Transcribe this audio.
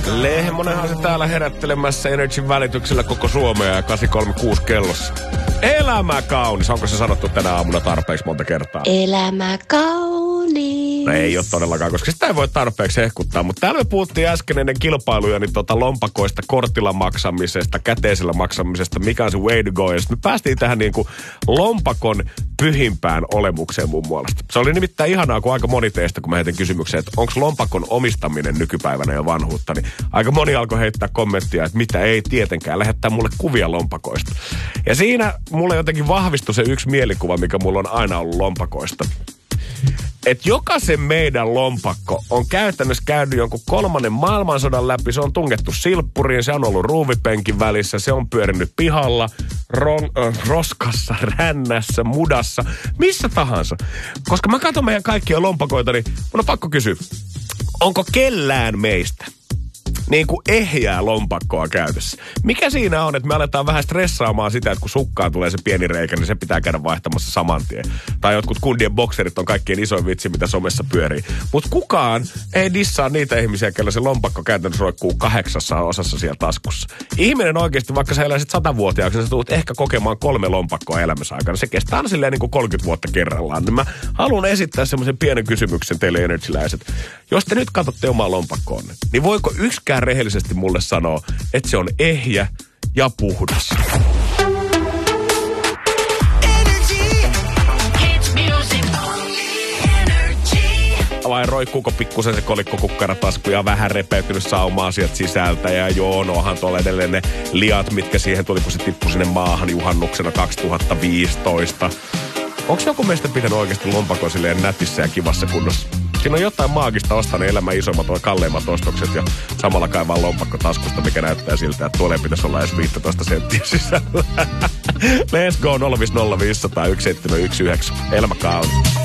Lehmonenhan se täällä herättelemässä Energyn välityksellä koko Suomea ja 8.36 kellossa. Elämä kaunis. Onko se sanottu tänä aamuna tarpeeksi monta kertaa? Elämä kaunis. No ei ole todellakaan, koska sitä ei voi tarpeeksi hehkuttaa. Mutta täällä me puhuttiin äsken ennen kilpailuja niin lompakoista, kortilla maksamisesta, käteisellä maksamisesta, mikä on se way to go. Ja me päästiin tähän niin kuin lompakon pyhimpään olemukseen mun mielestä. Se oli nimittäin ihanaa, kun aika moni teistä, kun mä heitin kysymykseen, että onko lompakon omistaminen nykypäivänä jo vanhuutta, niin aika moni alkoi heittää kommenttia, että mitä ei tietenkään, lähettää mulle kuvia lompakoista. Ja siinä mulle jotenkin vahvistui se yksi mielikuva, mikä mulla on aina ollut lompakoista. Että jokaisen meidän lompakko on käytännössä käynyt jonkun 3. maailmansodan läpi. Se on tungettu silppuriin, se on ollut ruuvipenkin välissä, se on pyörinyt pihalla, roskassa, rännässä, mudassa, missä tahansa. Koska mä katson meidän kaikkia lompakoita, niin mun on pakko kysyä, onko kellään meistä niin kuin ehjää lompakkoa käytössä? Mikä siinä on, että me aletaan vähän stressaamaan sitä, että kun sukkaan tulee se pieni reikä, niin se pitää käydä vaihtamassa saman tien. Tai jotkut kundien bokserit on kaikkien isoin vitsi, mitä somessa pyörii. Mutta kukaan ei dissaa niitä ihmisiä, kellä se lompakko käytännössä roikkuu 8 osassa siellä taskussa. Ihminen oikeasti, vaikka sä eläisit 100-vuotiaaksi, sä tulet ehkä kokemaan 3 lompakkoa elämässä aikana. Se kestää aina silleen niin kuin 30 vuotta kerrallaan. Niin mä haluan esittää semmoisen pienen kysymyksen teille energyläiset. Jos te nyt katsotte omaa lompakkoonne, niin voiko yksikään rehellisesti mulle sanoo, että se on ehjä ja puhdas? Vai roikkuuko pikkusen se kolikkokukkaratasku ja vähän repeytynyt saumaa sieltä sisältä? Ja joo, nohan tuolla edelleen ne liat, mitkä siihen tuli, kun se tippui sinne maahan juhannuksena 2015. Onko joku meistä pitänyt oikeasti lompakon silleen nätissä ja kivassa kunnossa? Siinä on jotain maagista ostaa ne elämän isommat tai kalleimmat ostokset ja samalla kaivaa lompakko taskusta, mikä näyttää siltä, että tuolle pitäisi olla edes 15 senttiä sisällä. Let's go 050501719. Elämä kaunis.